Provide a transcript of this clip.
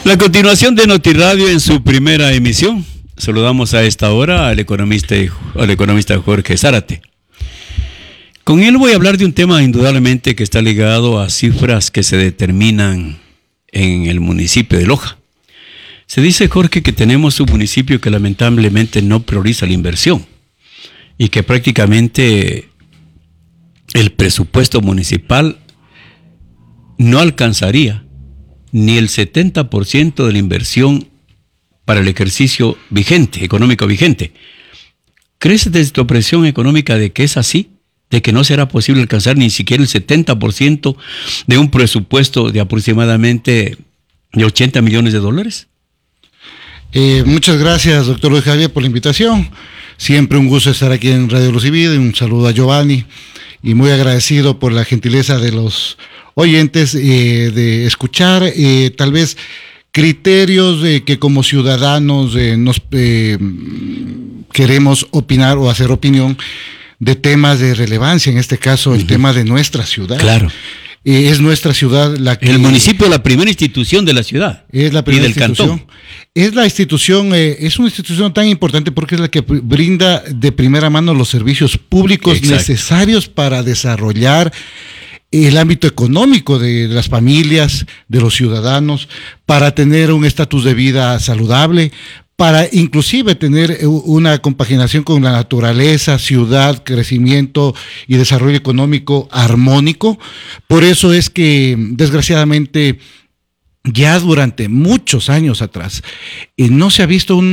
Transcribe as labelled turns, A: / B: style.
A: La continuación de NotiRadio en su primera emisión. Saludamos a esta hora al economista Jorge Zárate. Con él voy a hablar de un tema indudablemente que está ligado a cifras que se determinan en el municipio de Loja. Se dice, Jorge, que tenemos un municipio que lamentablemente no prioriza la inversión y que prácticamente el presupuesto municipal no alcanzaría ni el 70% de la inversión para el ejercicio vigente, económico vigente. ¿Crees desde tu presión económica de que es así? ¿De que no será posible alcanzar ni siquiera el 70% de un presupuesto de aproximadamente de 80 millones de dólares?
B: Muchas gracias, doctor Luis Javier, por la invitación. Siempre un gusto estar aquí en Radio Luz y Vida. Un saludo a Giovanni y muy agradecido por la gentileza de los oyentes de escuchar tal vez criterios que como ciudadanos nos queremos opinar o hacer opinión de temas de relevancia, en este caso el tema de nuestra ciudad.
A: Claro.
B: Es nuestra ciudad la que...
A: El municipio es la primera institución de la ciudad.
B: Es la primera
A: y del
B: institución.
A: cantón.
B: Es la institución, es una institución tan importante porque es la que brinda de primera mano los servicios públicos necesarios para desarrollar el ámbito económico de las familias, de los ciudadanos, para tener un estatus de vida saludable, para inclusive tener una compaginación con la naturaleza, ciudad, crecimiento y desarrollo económico armónico. Por eso es que, desgraciadamente, ya durante muchos años atrás, no se ha visto